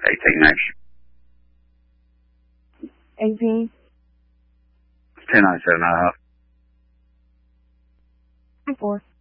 18 next. 18. 1097 and a half. 4.